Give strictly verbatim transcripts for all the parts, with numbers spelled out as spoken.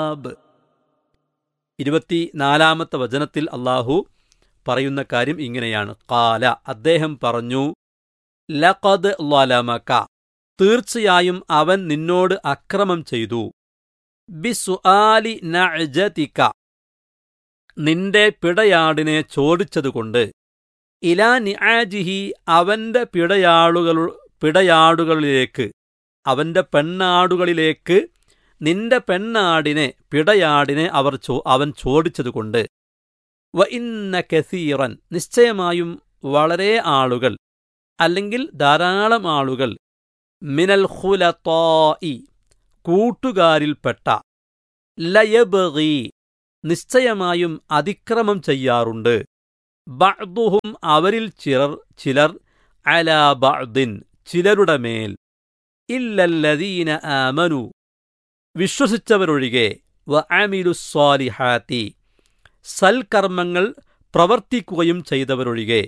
Anab. ഇരുപത്തിനാലാമത്തെ വചനത്തിൽ അള്ളാഹു പറയുന്ന കാര്യം ഇങ്ങനെയാണ്. ഖാല, അദ്ദേഹം പറഞ്ഞു, ലഖദ് ളലമക, തീർച്ചയായും അവൻ നിന്നോട് അക്രമം ചെയ്തു. ബിസുആലി നഅജതിക, നിന്റെ പിടയാടിനെ ചോദിച്ചതുകൊണ്ട്. ഇലാ നിആജിഹി, അവന്റെ പിടയാളുകൾ പിടയാടുകളിലേക്ക് അവന്റെ പെണ്ണാടുകളിലേക്ക് നിന്റെ പെണ്ണാടിനെ പിടയാടിനെ അവർ ചോ അവൻ ചോദിച്ചതുകൊണ്ട്. വ ഇന്ന കസീറൻ, നിശ്ചയമായും വളരെ ആളുകൾ അല്ലെങ്കിൽ ധാരാളം ആളുകൾ, മിനൽ ഖുലതാഇ, കൂട്ടുകാരിൽപ്പെട്ട, ലയബ്ഗി, നിശ്ചയമായും അതിക്രമം ചെയ്യാറുണ്ട്, ബഅ്ദുഹും, അവരിൽ ചിലർ ചിലർ, അലാ ബഅ്ദിൻ, ചിലരുടെ മേൽ, ഇല്ലല്ലദീന ആമനു, വിശ്വസിച്ചവരൊഴികെ, വ അമിലുസ്സാലിഹാത്തി, സൽക്കർമ്മങ്ങൾ പ്രവർത്തിക്കുകയും ചെയ്തവരൊഴികെ,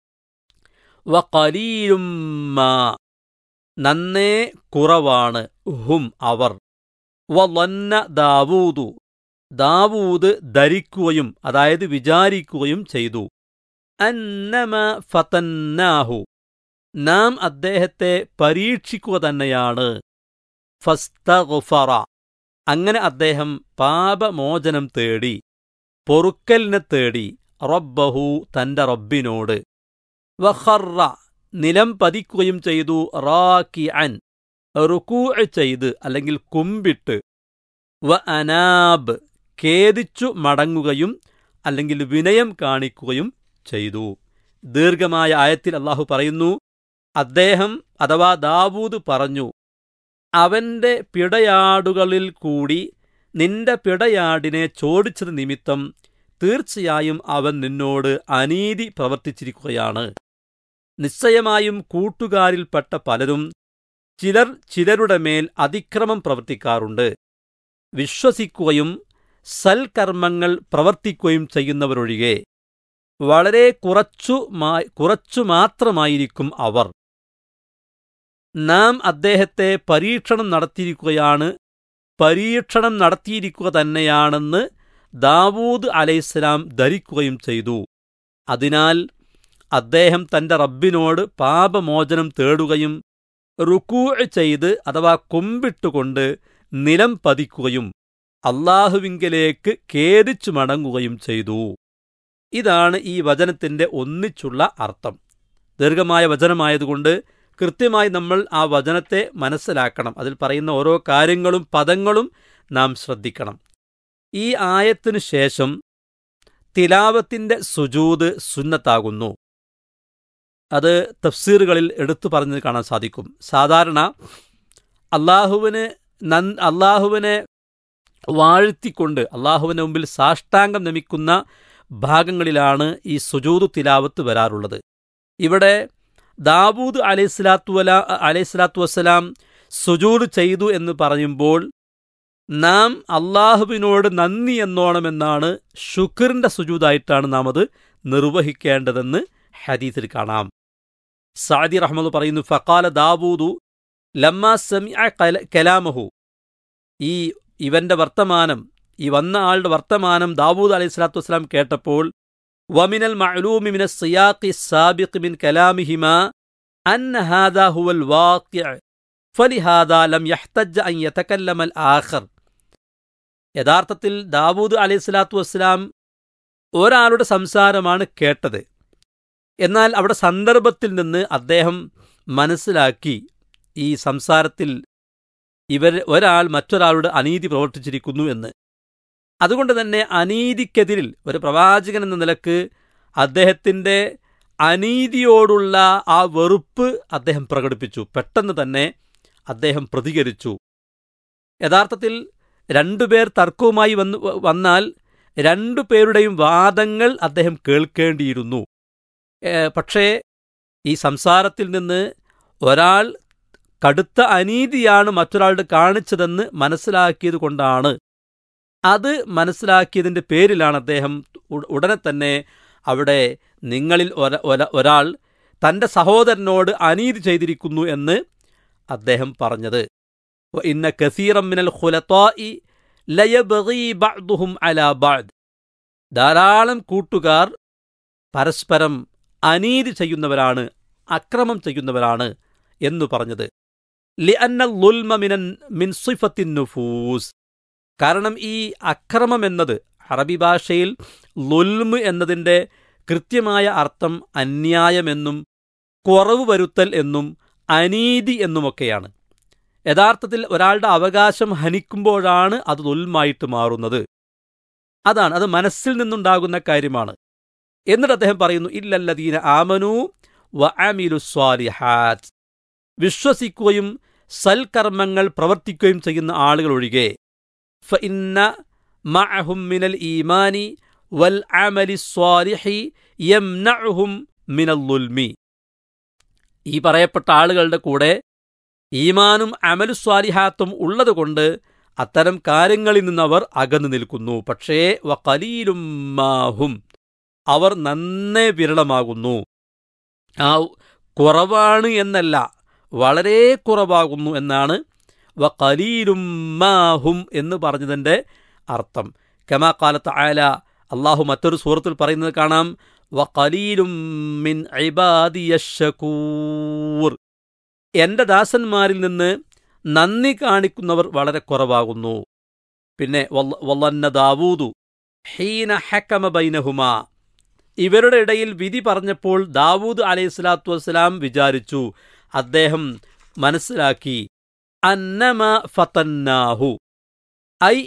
വ ഖലീലും മാ, നന്നേ കുറവാണ്, ഹും അവർ, വ ളന്ന ദാവൂദു, ദാവൂദ് ധരിക്കുകയും അതായത് വിചാരിക്കുകയും ചെയ്തു, അന്നമ ഫതന്നാഹു, നാം അദ്ദേഹത്തെ പരീക്ഷിക്കുക തന്നെയാണ്, ഫസ്തഗ്ഫറ, അങ്ങനെ അദ്ദേഹം പാപമോചനം തേടി, പൊറുക്കലിനെ തേടി, റബ്ബഹു, തന്റെ റബ്ബിനോട്, വഖറ, നിലം പതിക്കുകയും ചെയ്തു, റാക്കിഅൻ, റുകൂഅ് ചെയ്ത് അല്ലെങ്കിൽ കുമ്പിട്ട്, വ അനാബ്, ഖേദിച്ചു മടങ്ങുകയും അല്ലെങ്കിൽ വിനയം കാണിക്കുകയും ചെയ്തു. ദീർഘമായ ആയത്തിൽ അല്ലാഹു പറയുന്നു, അദ്ദേഹം അഥവാ ദാവൂദ് പറഞ്ഞു, അവന്റെ പിടയാടുകളിൽ കൂടി നിന്റെ പിടയാടിനെ ചോദിച്ചത് നിമിത്തം തീർച്ചയായും അവൻ നിന്നോട് അനീതി പ്രവർത്തിച്ചിരിക്കുകയാണ്. നിശ്ചയമായും കൂട്ടുകാരിൽപ്പെട്ട പലരും ചിലർ ചിലരുടെ മേൽ അതിക്രമം പ്രവർത്തിക്കാറുണ്ട്. വിശ്വസിക്കുകയും സൽക്കർമ്മങ്ങൾ പ്രവർത്തിക്കുകയും ചെയ്യുന്നവരൊഴികെ വളരെ കുറച്ചു കുറച്ചു മാത്രമായിരിക്കും അവർ. നാം അദ്ദേഹത്തെ പരീക്ഷണം നടത്തിയിരിക്കുകയാണ് പരീക്ഷണം നടത്തിയിരിക്കുക തന്നെയാണെന്ന് ദാവൂദ് അലൈഹിസ്സലാം ധരിക്കുകയും ചെയ്തു. അതിനാൽ അദ്ദേഹം തന്റെ റബ്ബിനോട് പാപമോചനം തേടുകയും റുകൂഅ് ചെയ്ത് അഥവാ കുമ്പിട്ടുകൊണ്ട് നിലം പതിക്കുകയും അല്ലാഹുവിങ്കലേക്ക് ഖേദിച്ചു മടങ്ങുകയും ചെയ്തു. ഇതാണ് ഈ വചനത്തിന്റെ ഒന്നിച്ചുള്ള അർത്ഥം. ദീർഘമായ വചനമായതുകൊണ്ട് കൃത്യമായി നമ്മൾ ആ വചനത്തെ മനസ്സിലാക്കണം. അതിൽ പറയുന്ന ഓരോ കാര്യങ്ങളും പദങ്ങളും നാം ശ്രദ്ധിക്കണം. ഈ ആയത്തിനു ശേഷം തിലാവത്തിന്റെ സുജൂദ് സുന്നത്താകുന്നു. അത് തഫ്സീറുകളിൽ എടുത്തു പറഞ്ഞത് കാണാൻ സാധിക്കും. സാധാരണ അള്ളാഹുവിന് നൻ അള്ളാഹുവിനെ വാഴ്ത്തിക്കൊണ്ട് അള്ളാഹുവിന് മുമ്പിൽ സാഷ്ടാംഗം നമിക്കുന്ന ഭാഗങ്ങളിലാണ് ഈ സുജൂദ് തിലാവത്ത് വരാറുള്ളത്. ഇവിടെ ദാവൂദ് അലൈഹിസ്സലാത്തു വലാ അലൈഹിസ്സലാത്തു വസ്സലാം സുജൂദ് ചെയ്തു എന്ന് പറയുമ്പോൾ നാം അള്ളാഹുവിനോട് നന്ദി എന്നോണമെന്നാണ്, ശുക്റിന്റെ സുജൂദായിട്ടാണ് നാം അത് നിർവഹിക്കേണ്ടതെന്ന് ഹദീസിൽ കാണാം. സഅദി റഹ്മത്ത് പറയുന്നു, ഫഖാല ദാവൂദു ലമ്മാ സമിഅ കലാമഹു, ഈ ഇവന്റെ വർത്തമാനം, ഈ വന്ന ആളുടെ വർത്തമാനം ദാവൂദ് അലൈഹി സ്വലാത്തു വസ്സലാം കേട്ടപ്പോൾ, വമിനൽ മഅലൂമി മിന സിയാഖി സാബിഖ് മിൻ കലാമിഹിമാ അന്ന ഹാദാ ഹുവൽ വാഖിഅ ഫലിഹാദാ ലം യഹ്തജ്ജ അൻ യതകല്ലമൽ ആഖർ. യഥാർത്ഥത്തിൽ ദാവൂദ് അലൈഹി സ്വലാത്തു വസ്സലാം ഒരാളുടെ സംസാരമാണ് കേട്ടത്. എന്നാൽ അവിടെ സന്ദർഭത്തിൽ നിന്ന് അദ്ദേഹം മനസ്സിലാക്കി ഈ സംസാരത്തിൽ ഇവർ ഒരാൾ മറ്റൊരാളുടെ അനീതി പ്രവർത്തിച്ചിരിക്കുന്നു എന്ന്. അതുകൊണ്ട് തന്നെ അനീതിക്കെതിരിൽ ഒരു പ്രവാചകൻ എന്ന നിലക്ക് അദ്ദേഹത്തിൻ്റെ അനീതിയോടുള്ള ആ വെറുപ്പ് അദ്ദേഹം പ്രകടിപ്പിച്ചു. പെട്ടെന്ന് തന്നെ അദ്ദേഹം പ്രതികരിച്ചു. യഥാർത്ഥത്തിൽ രണ്ടുപേർ തർക്കവുമായി വന്ന് വന്നാൽ രണ്ടു പേരുടെയും വാദങ്ങൾ അദ്ദേഹം കേൾക്കേണ്ടിയിരുന്നു. പക്ഷേ ഈ സംസാരത്തിൽ നിന്ന് ഒരാൾ കടുത്ത അനീതിയാണ് മറ്റൊരാളുടെ കാണിച്ചതെന്ന് മനസ്സിലാക്കിയത് കൊണ്ടാണ്, അത് മനസ്സിലാക്കിയതിൻ്റെ പേരിലാണ് അദ്ദേഹം ഉടനെ തന്നെ അവിടെ നിങ്ങളിൽ ഒരാൾ തൻ്റെ സഹോദരനോട് അനീതി ചെയ്തിരിക്കുന്നു എന്ന് അദ്ദേഹം പറഞ്ഞത്. ഇന്ന കസീറം മിനൽ ഖുലതാഇ ലയബ്ഗി ബഅ്ദുഹും അലാ ബഅദ്, ധാരാളം കൂട്ടുകാർ പരസ്പരം അനീതി ചെയ്യുന്നവരാണ്, അക്രമം ചെയ്യുന്നവരാണ് എന്നു പറഞ്ഞത്. ലിഅന്ന ളുൽമ മിനൻ മിൻ സിഫത്തിൻ നുഫൂസ്, കാരണം ഈ അക്രമം എന്നത് അറബി ഭാഷയിൽ ളുൽമ് എന്നതിൻ്റെ കൃത്യമായ അർത്ഥം അന്യായമെന്നും കുറവ് വരുത്തൽ എന്നും അനീതി എന്നുമൊക്കെയാണ്. യഥാർത്ഥത്തിൽ ഒരാളുടെ അവകാശം ഹനിക്കുമ്പോഴാണ് അത് ളുൽമായിട്ട് മാറുന്നത്. അതാണ്, അത് മനസ്സിൽ നിന്നുണ്ടാകുന്ന കാര്യമാണ്. എന്നിട്ട് അദ്ദേഹം പറയുന്നു, ഇല്ലല്ലദീന ആമനൂ വഅമിലു സ്വാലിഹാത്ത്, വിശ്വസിക്കുകയും സൽക്കർമ്മങ്ങൾ പ്രവർത്തിക്കുകയും ചെയ്യുന്ന ആളുകൾ ഒഴികെ, ഫഇന്ന മഅഹും മിനൽ ഈമാനി വൽ അമലി സ്വാലിഹി യംനഉഹും മിനൽ ളുൽമി, ഈ പറയപ്പെട്ട ആളുകളുടെ കൂടെ ഈമാനും അമലു സ്വാലിഹാത്തും ഉള്ളതുകൊണ്ട് അത്തരം കാര്യങ്ങളിൽ നിന്നവർ അകന്നു നിൽക്കുന്നു. പക്ഷേ വഖലീലും മാഹും, അവർ നന്നേ വിരളമാകുന്നു. ആ കുറവാണ് എന്നല്ല, വളരെ കുറവാകുന്നു എന്നാണ് വഖലീലും മാഹും എന്ന് പറഞ്ഞതിൻ്റെ അർത്ഥം. കമാ ഖാല തആല, അള്ളാഹു മറ്റൊരു സൂറത്തിൽ പറയുന്നത് കാണാം, വഖലീലും മിൻ ഇബാദിയശ് ശകൂർ, എൻ്റെ ദാസന്മാരിൽ നിന്ന് നന്ദി കാണിക്കുന്നവർ വളരെ കുറവാകുന്നു. പിന്നെ വളന്ന ദാവൂദു ഹീന ഹക്കമ ബൈനഹുമാ, ഇവരുടെ ഇടയിൽ വിധി പറഞ്ഞപ്പോൾ ദാവൂദ് അലൈഹിസ്സലാത്തു വസ്സലാം വിചാരിച്ചു, അദ്ദേഹം മനസ്സിലാക്കി, അന്നമ ഫതന്നാഹു ഐ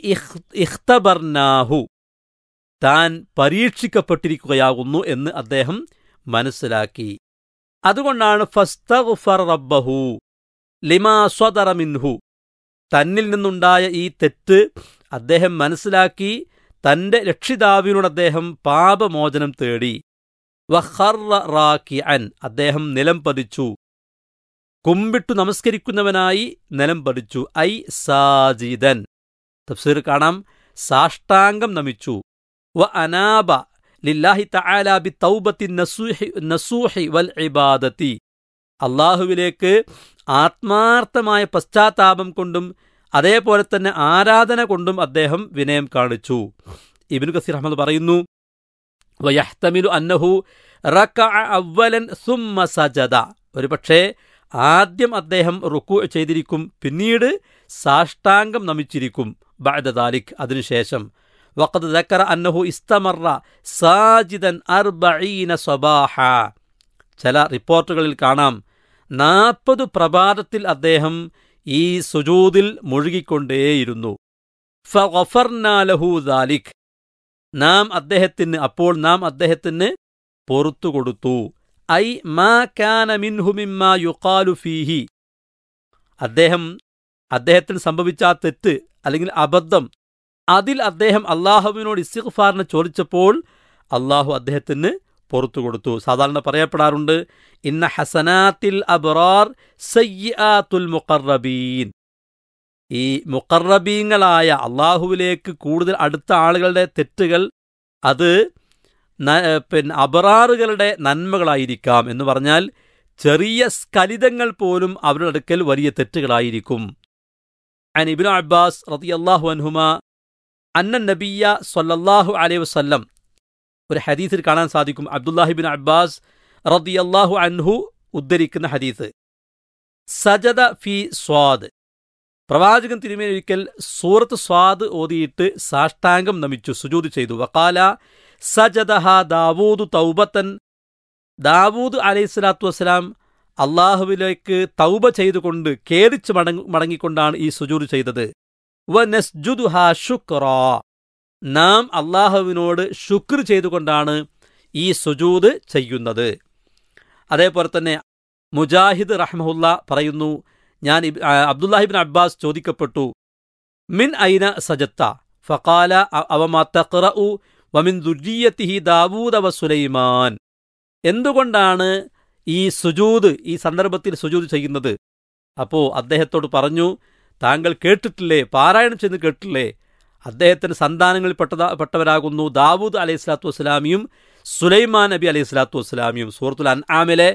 ഇഖ്തബർനാഹു, താൻ പരീക്ഷിക്കപ്പെട്ടിരിക്കുകയാകുന്നു എന്ന് അദ്ദേഹം മനസ്സിലാക്കി. അതുകൊണ്ടാണ് ഫസ്തഗ്ഫറ റബ്ബഹു ലിമാ സ്വദറ മിൻഹു, തന്നിൽ നിന്നുണ്ടായ ഈ തെറ്റ് അദ്ദേഹം മനസ്സിലാക്കി തന്റെ രക്ഷിതാവിനോട് അദ്ദേഹം പാപമോചനം തേടി. വഖറ റാക്കിഅൻ, അദ്ദേഹം നിലം പതിച്ചു, കുമ്പിട്ടു നമസ്കരിക്കുന്നവനായി നിലം പതിച്ചു. ഐ സാജിദൻ, തഫ്സീർ കാണാം, സാഷ്ടാംഗം നമിച്ചു. വ അനാബ ലില്ലാഹി തആല ബിതൗബത്തി നസൂഹി നസൂഹി വൽ ഇബാദത്തി, അള്ളാഹുവിലേക്ക് ആത്മാർത്ഥമായ പശ്ചാത്താപം കൊണ്ടും അതേപോലെ തന്നെ ആരാധന കൊണ്ടും അദ്ദേഹം വിനയം കാണിച്ചു. ഇബ്നു കസീർ അഹ്മദ് പറയുന്നു, വയഹ്തമിലു അന്നഹു റകഅ അവ്വലൻ സുമ്മ സജദ, ഒരുപക്ഷേ ആദ്യം അദ്ദേഹം റുക്കൂ ചെയ്തിരിക്കും, പിന്നീട് സാഷ്ടാംഗം നമിച്ചിരിക്കും. ബഅദ ദാലിക്, അതിനുശേഷം. വഖദ് ദക്കറ അന്നഹു ഇസ്തമറ സാജിദൻ അർബഈന സ്വബാഹ, ചില റിപ്പോർട്ടുകളിൽ കാണാം നാൽപ്പത് പ്രഭാതത്തിൽ അദ്ദേഹം ഈ സുജൂദിൽ മുഴുകിക്കൊണ്ടേയിരുന്നു. ഫഗഫർനാ ലഹു ദാലിക്, നാം അദ്ദേഹത്തിന് അപ്പോൾ നാം അദ്ദേഹത്തിന് പൊറുത്തു കൊടുത്തു. ഐ മാ കാന മിൻഹു മിമ്മാ യുഖാലു ഫീഹി, അദ്ദേഹം അദ്ദേഹത്തിന് സംഭവിച്ച ആ തെറ്റ് അല്ലെങ്കിൽ അബദ്ധം, അതിൽ അദ്ദേഹം അള്ളാഹുവിനോട് ഇസ്തിഗ്ഫാറിനെ ചോദിച്ചപ്പോൾ അള്ളാഹു അദ്ദേഹത്തിന് പുറത്തു കൊടുത്തു. സാധാരണ പറയപ്പെടാറുണ്ട്, ഇന്ന ഹസനാത്തിൽ അബ്റാർ സയ്യിആത്തുൽ മുഖറബീൻ, ഈ മുഖറബീങ്ങളായ അള്ളാഹുവിലേക്ക് കൂടുതൽ അടുത്ത ആളുകളുടെ തെറ്റുകൾ അത് പിന്നെ അബ്റാറുകളുടെ നന്മകളായിരിക്കാം. എന്ന് പറഞ്ഞാൽ ചെറിയ സ്ഖലിതങ്ങൾ പോലും അവരുടെ അടുക്കൽ വലിയ തെറ്റുകളായിരിക്കും. അൻ ഇബ്നു അബ്ബാസ് റളിയല്ലാഹു അൻഹുമാ അന്ന നബിയ്യ സ്വല്ലല്ലാഹു അലൈഹി വസല്ലം, ഒരു ഹദീസിൽ കാണാൻ സാധിക്കും, അബ്ദുല്ലാഹി ഇബ്നു അബ്ബാസ് റളിയല്ലാഹു അൻഹു ഉദ്ധരിക്കുന്ന ഹദീസ്, സജദ ഫി സ്വാദ്, പ്രവാചകൻ തിരുമേനി ഒരിക്കൽ സൂറത്ത് സ്വാദ് ഓതിയിട്ട് സാഷ്ടാംഗം നമിച്ചു, സുജൂദ് ചെയ്തു. വഖാല സജദഹ ദാവൂദ് തൗബത്തൻ, ദാവൂദ് അലൈഹിസ്സലാത്തു വസ്സലാം അള്ളാഹുവിലേക്ക് തൗബ ചെയ്തുകൊണ്ട് ഖേദിച്ച് മടങ്ങി മടങ്ങിക്കൊണ്ടാണ് ഈ സുജൂദ് ചെയ്തത്. വനസ്ജുദുഹാ ശുക്റാ, നാം അള്ളാഹുവിനോട് ശുക്ർ ചെയ്തുകൊണ്ടാണ് ഈ സുജൂദ് ചെയ്യുന്നത്. അതേപോലെ തന്നെ മുജാഹിദ് റഹ്മഹുല്ല പറയുന്നു, ഞാൻ അബ്ദുല്ലാഹിബ്നു അബ്ബാസ് ചോദിക്കപ്പെട്ടു, മിൻ ഐന സജത്ത, ഫഖാല അവമാ തഖ്റഉ വമിൻ ദുർരിയത്തിഹി ദാവൂദ വ സുലൈമാൻ, എന്തുകൊണ്ടാണ് ഈ സുജൂദ് ഈ സന്ദർഭത്തിൽ സുജൂദ് ചെയ്യുന്നത്? അപ്പോൾ അദ്ദേഹത്തോട് പറഞ്ഞു, താങ്കൾ കേട്ടിട്ടില്ലേ, പാരായണം ചെന്ന് കേട്ടിട്ടില്ലേ, അദ്ദേഹത്തിന് സന്താനങ്ങളിൽ പെട്ടതാ പെട്ടവരാകുന്നു ദാവൂദ് അലൈഹി സ്വലാത്തു വസ്സലാമിയും സുലൈമാൻ നബി അലൈഹി സ്വലാത്തു വസ്സലാമിയും. സൂറത്തുൽ അൻആമിലെ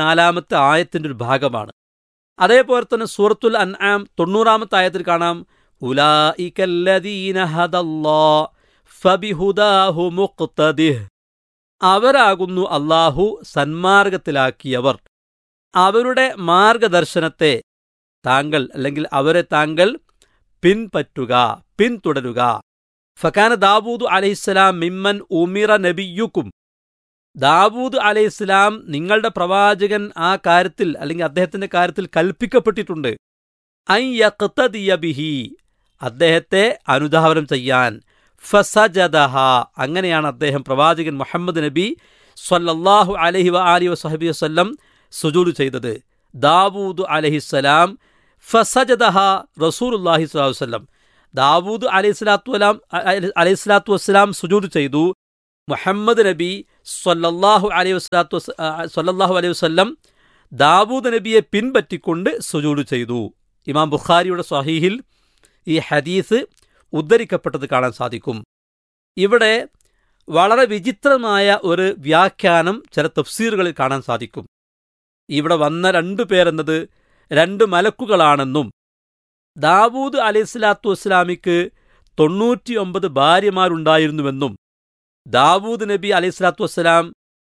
എൺപത്തിനാലാമത്തെ ആയത്തിൻ്റെ ഒരു ഭാഗമാണ്. അതേപോലെ തന്നെ സൂറത്തുൽ അൻആം തൊണ്ണൂറാമത്തെ ആയത്തിൽ കാണാം, ഉലായികല്ലദീന ഹദല്ലാഹ് ഫബിഹുദാഹു മുഖ്തദിഹ്. അവരാകുന്നു അല്ലാഹു സന്മാർഗത്തിലാക്കിയവർ, അവരുടെ മാർഗദർശനത്തെ താങ്കൾ അല്ലെങ്കിൽ അവരെ താങ്കൾ പിൻപറ്റുക, പിന്തുടരുക. ഫകാന ദാവൂദ് അലൈഹിസ്സലാം മിമ്മൻ ഉമിറ നബിയുക്കും. ദാവൂദ് അലൈഹിസ്സലാം നിങ്ങളുടെ പ്രവാചകൻ ആ കാര്യത്തിൽ അല്ലെങ്കിൽ അദ്ദേഹത്തിന്റെ കാര്യത്തിൽ കൽപ്പിക്കപ്പെട്ടിട്ടുണ്ട്. അൻ യഖ്തദിയ ബിഹി, അദ്ദേഹത്തെ അനുധാവനം ചെയ്യാൻ. ഫസജദഹ, അങ്ങനെയാണ് അദ്ദേഹം പ്രവാചകൻ മുഹമ്മദ് നബി സ്വല്ലല്ലാഹു അലൈഹി വആലിഹി വസഹബിഹി വസല്ലം സുജൂദ് ചെയ്തത്. ദാവൂദ് അലൈഹിസ്സലാം ഫസജദഹ റസൂലുള്ളാഹി സ്വല്ലല്ലാഹു അലൈഹി വസല്ലം, ദാവൂദ് അലൈഹിസ്സലാത്തു വലാം അലൈഹിസ്സലാത്തു വസ്സലാം സുജൂദ് ചെയ്തു. മുഹമ്മദ് നബി സ്വല്ലല്ലാഹു അലൈഹി വസല്ലത്തു സ്വല്ലല്ലാഹു അലൈഹി വസല്ലം ദാവൂദ് നബിയെ പിൻപറ്റിക്കൊണ്ട് സുജൂദ് ചെയ്തു. ഇമാം ബുഖാരിയുടെ സ്വഹീഹിൽ ഈ ഹദീസ് ഉദ്ധരിക്കപ്പെട്ടത് കാണാൻ സാധിക്കും. ഇവിടെ വളരെ വിചിത്രമായ ഒരു വ്യാഖ്യാനം ചില തഫ്സീറുകളിൽ കാണാൻ സാധിക്കും. ഇവിടെ വന്ന രണ്ടു പേരെന്നത് രണ്ട് മലക്കുകളാണെന്നും ദാവൂദ് അലൈഹിസ്സലാത്തു വസ്സലാമിക്ക് തൊണ്ണൂറ്റിയൊമ്പത് ഭാര്യമാരുണ്ടായിരുന്നുവെന്നും ദാവൂദ് നബി അലൈഹിസ്സലാത്തു വസ്സലാം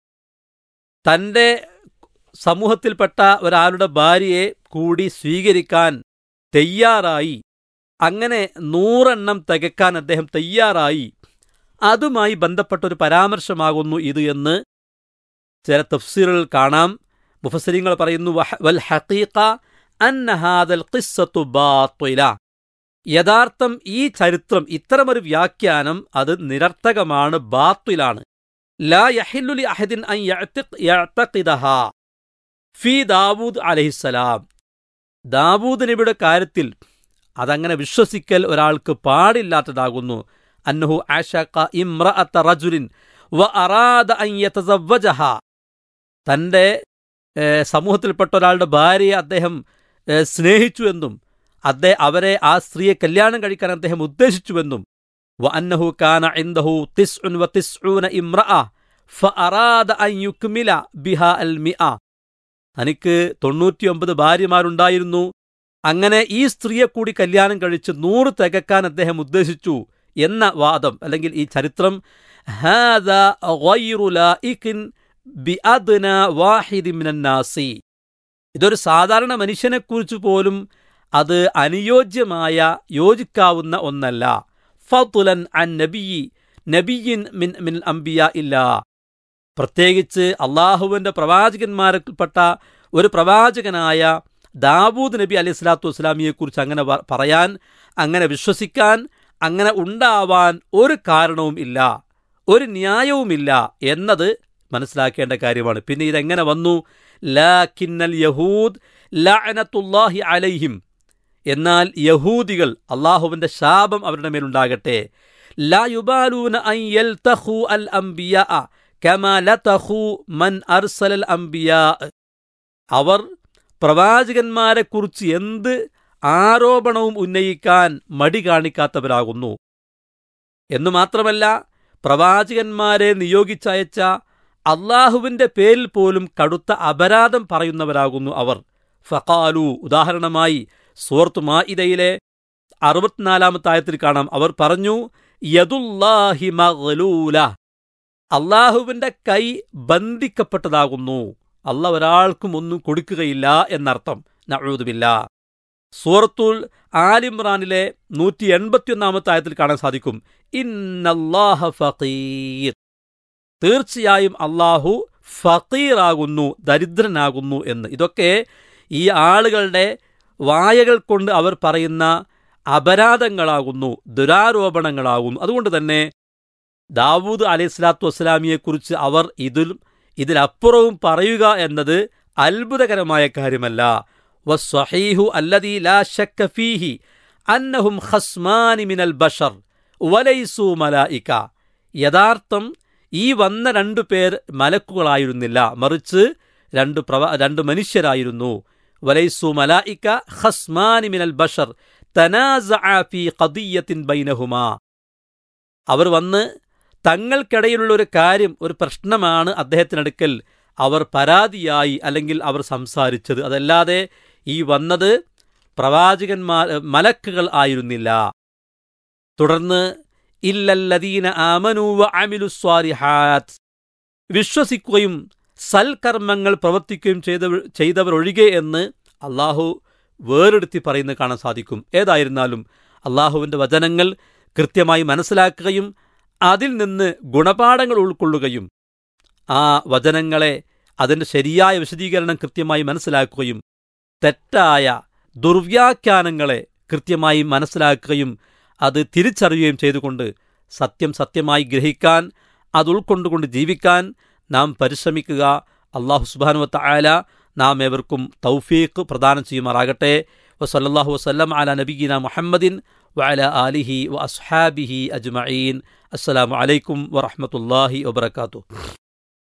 തൻ്റെ സമൂഹത്തിൽപ്പെട്ട ഒരാളുടെ ഭാര്യയെ കൂടി സ്വീകരിക്കാൻ തയ്യാറായി, അങ്ങനെ നൂറെണ്ണം തികക്കാൻ അദ്ദേഹം തയ്യാറായി, അതുമായി ബന്ധപ്പെട്ടൊരു പരാമർശമാകുന്നു ഇത് എന്ന് ചില തഫ്സീറുകൾ കാണാം. മുഫസ്സിരീങ്ങൾ പറയുന്നു വൽ ഹഖീഖ അന്ന ഹാദൽ ഖിസ്സത്തു ബാത്തില, യഥാർത്ഥം ഈ ചരിത്രം ഇത്തരമൊരു വ്യാഖ്യാനം അത് നിരർത്ഥകമാണ്, ബാത്തിലാണ്. ലാ യഹില്ലു ലി അഹദിൻ അൻ യഅ്തഖിദഹാ ഫീ ദാവൂദ് അലൈഹിസ്സലാം, ദാവൂദ് നബിയുടെ കാര്യത്തിൽ അതങ്ങനെ വിശ്വസിക്കൽ ഒരാൾക്ക് പാടില്ലാത്തതാകുന്നു. അന്നഹു അശഖ ഇംറഅത റജുലിൻ വ അറാദ അൻ യതസവ്വജഹാ, തൻ്റെ സമൂഹത്തിൽപ്പെട്ട ഒരാളുടെ ഭാര്യയെ അദ്ദേഹം സ്നേഹിച്ചുവെന്നും അദ്ദേഹം അവരെ ആ സ്ത്രീയെ കല്യാണം കഴിക്കാൻ അദ്ദേഹം ഉദ്ദേശിച്ചുവെന്നും വ അന്നഹു കാന ഇൻദഹു തിസ്ഉൻ വ തിസ്ഊന ഇംറഅ ഫഅറാദ അൻ യുക്മില ബിഹാ അൽ മിഅ, തനിക്ക് തൊണ്ണൂറ്റിയൊമ്പത് ഭാര്യമാരുണ്ടായിരുന്നു, അങ്ങനെ ഈ സ്ത്രീയെ കൂടി കല്യാണം കഴിച്ച് നൂറ് തികക്കാൻ അദ്ദേഹം ഉദ്ദേശിച്ചു എന്ന വാദം അല്ലെങ്കിൽ ഈ ചരിത്രം ഹാദാ ഗൈറു ലായിഖിൻ ബിഅദ്നാ വാഹിദി മിനന്നാസി, ഇതൊരു സാധാരണ മനുഷ്യനെക്കുറിച്ച് പോലും അത് അനുയോജ്യമായ യോജിക്കാവുന്ന ഒന്നല്ല. ഫദ്ലൻ അൻ നബിയി നബിയിൻ മിൻ മിൻ അംബിയാ ഇല്ല, പ്രത്യേകിച്ച് അള്ളാഹുവിൻ്റെ പ്രവാചകന്മാരിൽപ്പെട്ട ഒരു പ്രവാചകനായ ദാവൂദ് നബി അലൈഹി സ്വലാത്തു വസ്സലാമിയെക്കുറിച്ച് അങ്ങനെ പറയാൻ, അങ്ങനെ വിശ്വസിക്കാൻ, അങ്ങനെ ഉണ്ടാവാൻ ഒരു കാരണവും ഇല്ല, ഒരു ന്യായവുമില്ല എന്നത് മനസ്സിലാക്കേണ്ട കാര്യമാണ്. പിന്നെ ഇതെങ്ങനെ വന്നു? ലാകിന്നൽ യഹൂദ് ലഅനത്തുല്ലാഹി അലൈഹിം, എന്നാൽ യഹൂദികൾ, അള്ളാഹുവിൻ്റെ ശാപം അവരുടെ മേലുണ്ടാകട്ടെ, ലാ യുബാലൂന അൻ യൽതഖു അൽ അംബിയാ കമാ ലതഖു മൻ അർസലൽ അംബിയാ, അവർ പ്രവാചകന്മാരെക്കുറിച്ച് എന്ത് ആരോപണവും ഉന്നയിക്കാൻ മടി കാണിക്കാത്തവരാകുന്നു. എന്നു മാത്രമല്ല, പ്രവാചകന്മാരെ നിയോഗിച്ചയച്ച അള്ളാഹുവിൻ്റെ പേരിൽ പോലും കടുത്ത അപരാധം പറയുന്നവരാകുന്നു അവർ. ഫഖാലു, ഉദാഹരണമായി സൂറത്ത് മാഇദയിലെ അറുപത്തിനാലാമത്തെ ആയത്തിൽ കാണാം, അവർ പറഞ്ഞു യദുല്ലാഹി മഗ്ലൂല, അള്ളാഹുവിൻ്റെ കൈ ബന്ധിക്കപ്പെട്ടതാകുന്നു, അള്ളാഹ് ഒരാൾക്കും ഒന്നും കൊടുക്കുകയില്ല എന്നർത്ഥം. നഊദു ബില്ലാഹ്. സൂറത്തുൽ ആലിമ്രാനിലെ നൂറ്റി എൺപത്തിയൊന്നാമത്തെ ആയത്തിൽ കാണാൻ സാധിക്കും ഇന്നല്ലാഹ ഫഖീർ, തീർച്ചയായും അള്ളാഹു ഫഖീറാകുന്നു, ദരിദ്രനാകുന്നു എന്ന്. ഇതൊക്കെ ഈ ആളുകളുടെ വായകൾ കൊണ്ട് അവർ പറയുന്ന അപരാധങ്ങളാകുന്നു, ദുരാരോപണങ്ങളാകുന്നു. അതുകൊണ്ട് തന്നെ ദാവൂദ് അലൈഹി സ്വലാത്തു വസ്സലാമിയെക്കുറിച്ച് അവർ ഇതിൽ ഇതിലപ്പുറവും പറയുക എന്നത് അത്ഭുതകരമായ കാര്യമല്ല. വസ്സഹീഹു അല്ലദീ ലാ ശക്ക ഫീഹി അന്നഹും ഖസ്മാനി മിനൽ ബശർ വലൈസു മലായിക, യഥാർത്ഥം ഈ വന്ന രണ്ടു പേർ മലക്കുകളായിരുന്നില്ല, മറിച്ച് രണ്ട് പ്രവ രണ്ട് മനുഷ്യരായിരുന്നു. വലൈസു മലായിക ഖസ്മാനി മിനൽ ബശർ തനാസഅ ഫീ ഖദിയ്യത്തിൻ ബൈനഹുമാ, അവർ വന്ന് തങ്ങൾക്കിടയിലുള്ള ഒരു കാര്യം, ഒരു പ്രശ്നമാണ് അദ്ദേഹത്തിനടുക്കൽ അവർ പരാതിയായി അല്ലെങ്കിൽ അവർ സംസാരിച്ചത്. അതല്ലാതെ ഈ വന്നത് പ്രവാചകന്മാർ മലക്കുകൾ ആയിരുന്നില്ല. തുടർന്ന് ഇല്ലല്ലദീന ആമനൂ വ അമിലുസ്വാലിഹാത്ത്, വിശ്വസിക്കുകയും സൽക്കർമ്മങ്ങൾ പ്രവർത്തിക്കുകയും ചെയ്തവർ ചെയ്തവരൊഴികെ എന്ന് അള്ളാഹു വേറെടുത്തി പറയുന്നത് കാണാൻ സാധിക്കും. ഏതായിരുന്നാലും അള്ളാഹുവിൻ്റെ വചനങ്ങൾ കൃത്യമായി മനസ്സിലാക്കുകയും അതിൽ നിന്ന് ഗുണപാഠങ്ങൾ ഉൾക്കൊള്ളുകയും ആ വചനങ്ങളെ അതിൻ്റെ ശരിയായ വിശദീകരണം കൃത്യമായി മനസ്സിലാക്കുകയും തെറ്റായ ദുർവ്യാഖ്യാനങ്ങളെ കൃത്യമായി മനസ്സിലാക്കുകയും അത് തിരിച്ചറിയുകയും ചെയ്തുകൊണ്ട് സത്യം സത്യമായി ഗ്രഹിക്കാൻ, അത് ഉൾക്കൊണ്ടുകൊണ്ട് ജീവിക്കാൻ നാം പരിശ്രമിക്കുക. അല്ലാഹു സുബ്ഹാനഹു വ തആല നാം ഏവർക്കും തൗഫീഖ് പ്രദാനം ചെയ്യുമാറാകട്ടെ. വസല്ലല്ലാഹു വസല്ലം അലാ നബിയിന മുഹമ്മദിൻ വഅലാ ആലിഹി വഅസ്ഹാബിഹി അജ്മഈൻ. അസ്സലാമു അലൈക്കും വറഹ്മത്തുള്ളാഹി വബറകാതുഹു.